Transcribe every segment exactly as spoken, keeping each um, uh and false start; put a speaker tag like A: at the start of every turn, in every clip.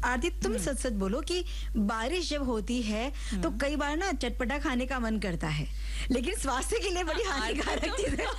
A: आरती तुम सच सच बोलो कि बारिश जब होती है तो कई बार ना चटपटा खाने का मन करता है, लेकिन स्वास्थ्य के लिए बड़ी हानिकारक चीज है।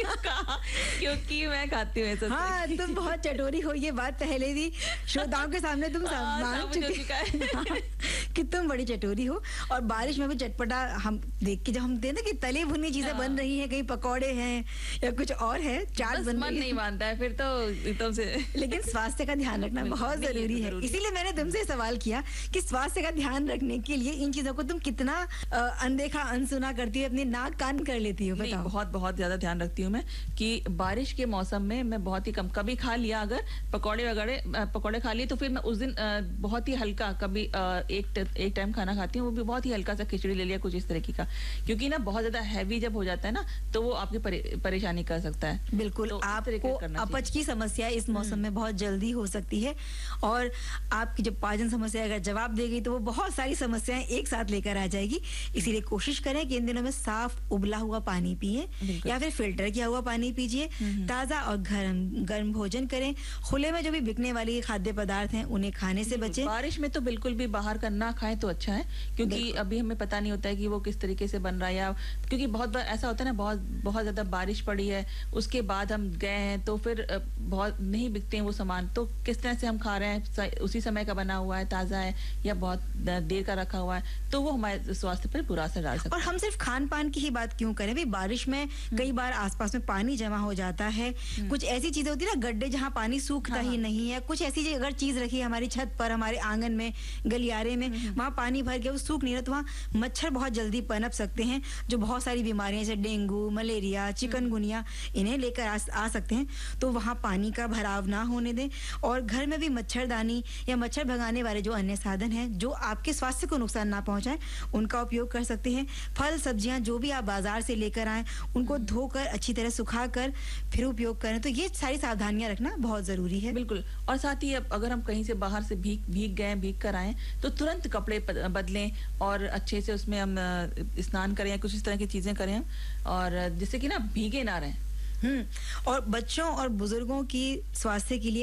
B: क्योंकि मैं खाती हूँ ऐसा।
A: हाँ, तुम बहुत चटोरी हो, ये बात पहले भी श्रोताओं के सामने तुम मान चुके हैं कि तुम बड़ी चटोरी हो। और बारिश में भी चटपटा हम देख के जब हम देखते हैं कि तली भुनी चीजें बन रही हैं, कहीं पकौड़े हैं या कुछ और है, चाट बन
B: रही है, नहीं मानता है फिर तो एकदम से।
A: लेकिन स्वास्थ्य का ध्यान रखना बहुत जरूरी है, इसीलिए मैंने तुमसे सवाल किया कि स्वास्थ्य का ध्यान रखने के लिए इन चीजों को तुम कितना अनदेखा अनसुना करती हो, अपने नाक कान कर लेती हो, बताओ।
B: बहुत बहुत ज्यादा ध्यान रखती हूँ मैं कि बारिश के मौसम में मैं बहुत ही कम, कभी खा लिया अगर पकौड़े वगैरह पकौड़े खा लिए तो फिर मैं उस दिन बहुत ही हल्का, कभी एक एक टाइम खाना खाती हूँ, वो भी बहुत ही हल्का सा खिचड़ी ले लिया, कुछ इस तरीके का, क्योंकि ना बहुत ज्यादा हैवी जब हो जाता है ना तो वो आपकी परे, परेशानी कर सकता है।
A: बिल्कुल, तो आपको अपच की समस्या इस मौसम में बहुत जल्दी हो सकती है, और आपकी जब पाचन समस्या अगर जवाब देगी तो वो बहुत सारी समस्याएं एक साथ लेकर आ जाएगी। इसीलिए कोशिश करें कि इन दिनों में साफ उबला हुआ पानी पिए या फिर फिल्टर किया हुआ पानी पीजिए, ताजा और गर्म गर्म भोजन करें, खुले में जो भी बिकने वाली खाद्य पदार्थ हैं उन्हें खाने से बचें।
B: बारिश में तो बिल्कुल भी बाहर का ना खाएं तो अच्छा है, क्योंकि अभी हमें पता नहीं होता है कि वो किस तरीके से बन रहा है, या क्योंकि बहुत बार ऐसा होता है ना, बहुत बहुत ज्यादा बारिश पड़ी है उसके बाद हम गए हैं तो फिर बहुत नहीं बिकते हैं वो सामान, तो किस तरह से हम खा रहे हैं, उसी समय का बना हुआ है, ताजा है या बहुत देर का रखा हुआ है, तो वो हमारे स्वास्थ्य पर बुरा असर डाल सकता है।
A: और हम सिर्फ खान पान की ही बात क्यों करें भाई, बारिश में कई बार आसपास में पानी जमा हो जाता है, कुछ ऐसी चीजें होती है ना, गड्ढे जहाँ पानी सूखता ही नहीं है, कुछ ऐसी अगर चीज रखी है हमारी छत पर, हमारे आंगन में, गलियारे में, वहाँ पानी भर गया, वो सूख नहीं रहा, तो वहाँ मच्छर बहुत जल्दी पनप सकते हैं, जो बहुत सारी बीमारियां जैसे डेंगू, मलेरिया, चिकनगुनिया इन्हें लेकर आ, आ सकते हैं। तो वहाँ पानी का भराव ना होने दें, और घर में भी मच्छरदानी या मच्छर भगाने वाले जो अन्य साधन हैं जो आपके स्वास्थ्य को नुकसान ना पहुंचाएं, उनका उपयोग कर सकते हैं। फल सब्जियां जो भी आप बाजार से लेकर आएं उनको धोकर अच्छी तरह सुखाकर फिर उपयोग करें, तो ये सारी सावधानियां रखना बहुत जरूरी है।
B: बिल्कुल, और साथ ही अगर हम कहीं से बाहर से भीग भीग गए भीग कर आए तो तुरंत कपड़े बदलें और अच्छे से उसमें हम स्नान करें या कुछ इस तरह की चीजें करें, और जिससे कि ना भीगे ना रहें।
A: हम्म और बच्चों और बुजुर्गों की स्वास्थ्य के लिए